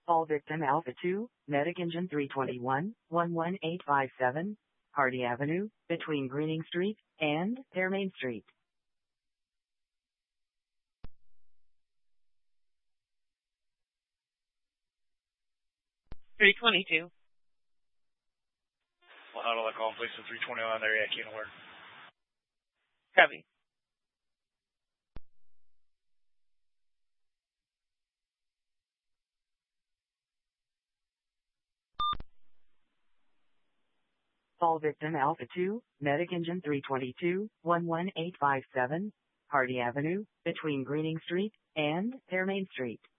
Call victim Alpha 2, Medic Engine 321, 11857, Hardy Avenue, between Greening Street and Main Street. 322. Well, how do I call place to 321 area? I can't work. Copy. Call victim Alpha 2, Medic Engine 322, 11857, Hardy Avenue, between Greening Street and Main Street.